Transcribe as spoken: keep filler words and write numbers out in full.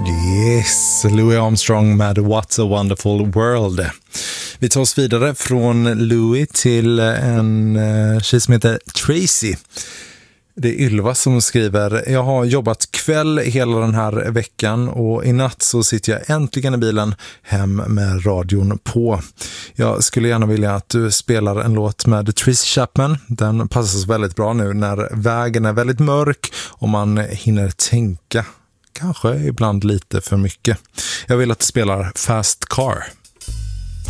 Yes, Louis Armstrong med What's a Wonderful World. Vi tar oss vidare från Louis till en tjej som heter Tracy. Det är Ylva som skriver: jag har jobbat kväll hela den här veckan och i natt så sitter jag äntligen i bilen hem med radion på. Jag skulle gärna vilja att du spelar en låt med Tracy Chapman. Den passar väldigt bra nu när vägen är väldigt mörk och man hinner tänka. Kanske ibland lite för mycket. Jag vill att du spelar Fast Car.